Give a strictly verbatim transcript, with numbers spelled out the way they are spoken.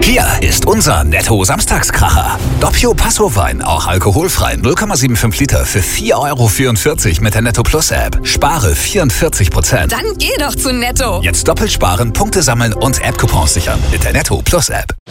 Hier ist unser Netto-Samstagskracher. Doppio Passo-Wein, auch alkoholfrei, null Komma fünfundsiebzig Liter für vier Euro vierundvierzig mit der Netto Plus App. Spare vierundvierzig Prozent. Dann geh doch zu Netto. Jetzt doppelt sparen, Punkte sammeln und App-Coupons sichern mit der Netto Plus App.